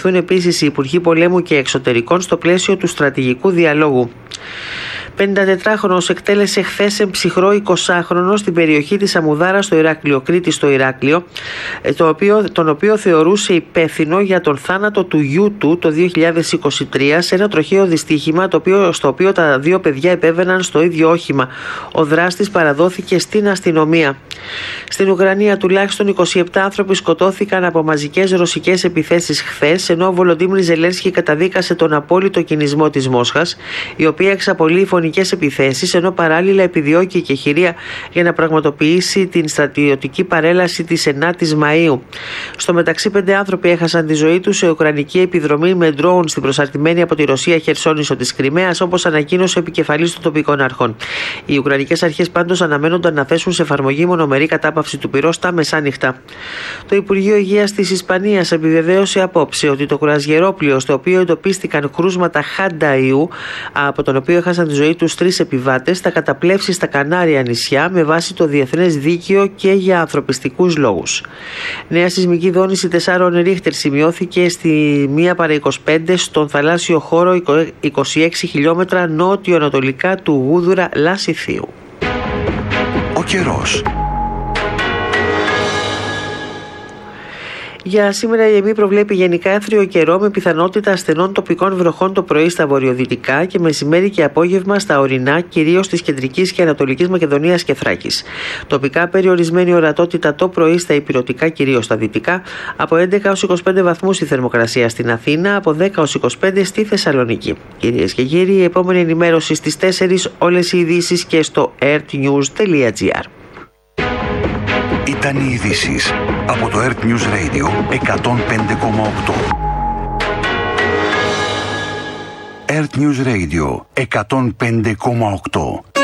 συναντηθούν επίσης οι Υπουργοί Πολέμου και Εξωτερικών στο πλαίσιο του στρατηγικού διαλόγου. 54χρονος εκτέλεσε χθες ψυχρό 20χρονο στην περιοχή της Αμουδάρα στο Ηράκλειο, Κρήτη στο Ηράκλειο, τον οποίο θεωρούσε υπεύθυνο για τον θάνατο του γιού του το 2023 σε ένα τροχαίο δυστύχημα στο οποίο τα δύο παιδιά επέβαιναν στο ίδιο όχημα. Ο δράστης παραδόθηκε στην αστυνομία. Στην Ουκρανία τουλάχιστον 27 άνθρωποι σκοτώθηκαν από μαζικές ρωσικές επιθέσεις χθες, ενώ ο Βολοντίμιρ Ζελένσκι καταδίκασε τον απόλυτο κινησμό της Μόσχας, η οποία εξαπολύει φωνικές επιθέσεις, ενώ παράλληλα επιδιώκει και χειρία για να πραγματοποιήσει την στρατιωτική παρέλαση της 9ης Μαΐου. Στο μεταξύ, 5 άνθρωποι έχασαν τη ζωή τους σε ουκρανική επιδρομή με ντρόουν στην προσαρτημένη από τη Ρωσία Χερσόνησο της Κριμαίας, όπως ανακοίνωσε ο επικεφαλής των τοπικών αρχών. Οι ουκρανικές αρχές πάντως αναμένονταν να θέσουν σε εφαρμογή μονομερή κατάπαυση του πυρός τα μεσάνυχτα. Το Υπουργείο Υγείας της Ισπανίας επιβεβαίωσε απόψε ότι το κρουαζιερόπλοιο στο οποίο εντοπίστηκαν κρούσματα χάντα-ιού, από τον οποίο έχασαν τη ζωή τους 3 επιβάτες, θα καταπλέψει στα Κανάρια νησιά με βάση το διεθνές δίκαιο και για ανθρωπιστικούς λόγους. Νέα σεισμική δόνηση 4 ρίχτερ σημειώθηκε στη 1/25 στον θαλάσσιο χώρο 26 χιλιόμετρα νότιο-ανατολικά του Γούδουρα Λασιθίου. Ο καιρός. Για σήμερα η ΕΜΗ προβλέπει γενικά άθριο καιρό με πιθανότητα ασθενών τοπικών βροχών το πρωί στα βορειοδυτικά και μεσημέρι και απόγευμα στα ορεινά, κυρίως της κεντρικής και ανατολικής Μακεδονίας και Θράκης. Τοπικά περιορισμένη ορατότητα το πρωί στα ηπειρωτικά, κυρίως στα δυτικά, από 11 έως 25 βαθμούς η θερμοκρασία στην Αθήνα, από 10 έως 25 στη Θεσσαλονίκη. Κυρίες και κύριοι, η επόμενη ενημέρωση στις 4, όλες οι ειδήσεις και στο earthnews.gr. Ήταν οι ειδήσεις από το Earth News Radio 105,8. Earth News Radio 105,8.